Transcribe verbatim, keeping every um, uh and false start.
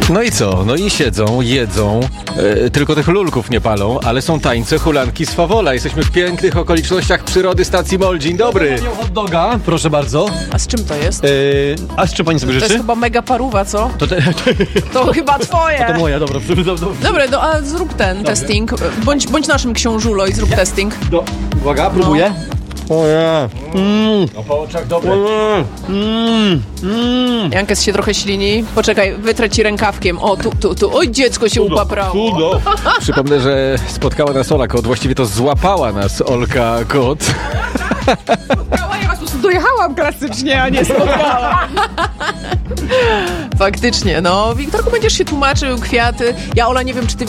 No i co? No i siedzą, jedzą, e, tylko tych lulków nie palą, ale są tańce, hulanki z Fawola. Jesteśmy w pięknych okolicznościach przyrody stacji Mol. Dzień dobry. Hot doga, proszę bardzo. A z czym to jest? Yy, a z czym pani sobie To życzy? jest chyba mega paruwa, co? To, te, To chyba twoje. to moja, dobra. Dobra, no a zrób ten testing. Bądź, bądź naszym książulo i zrób testing. Do, uwaga, próbuję. O nie. Mm, No po oczach dobre. mm, mm. Jankes się trochę ślini. Poczekaj, wytrę ci rękawkiem. O, tu, tu, tu. Oj, dziecko się upaprało. Cudo. Przypomnę, że spotkała nas Ola Kot, właściwie to złapała nas Olka Kot. Ja was po prostu dojechałam klasycznie, a nie spotkałam. Faktycznie, no. Wiktorku, będziesz się tłumaczył, kwiaty. Ja, Ola, nie wiem, czy ty